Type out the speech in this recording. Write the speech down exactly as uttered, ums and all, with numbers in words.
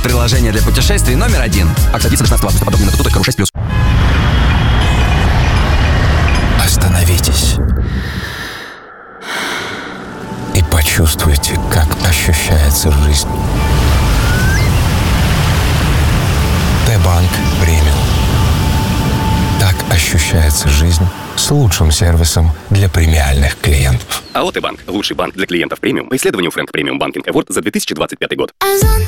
Приложение для путешествий номер один. Акция длится шестнадцатого августа. Подробнее на тату точка ру шесть плюс. Остановитесь и почувствуйте, как ощущается жизнь. Т-банк премиум. Так ощущается жизнь с лучшим сервисом для премиальных клиентов. АО «Т-банк» – лучший банк для клиентов премиум по исследованию Frank Premium Banking Award за две тысячи двадцать пятый год.